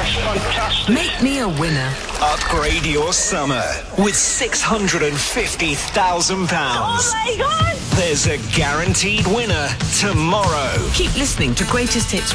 That's fantastic. Make me a winner. Upgrade your summer with £650,000. Oh my God! There's a guaranteed winner tomorrow. Keep listening to Greatest Hits